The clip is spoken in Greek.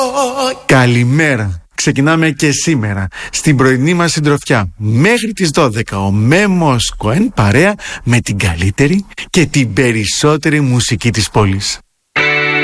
Καλημέρα. Ξεκινάμε και σήμερα στην πρωινή μας συντροφιά μέχρι τις 12 ο Μέμος Κοέν παρέα με την καλύτερη και την περισσότερη μουσική της πόλης.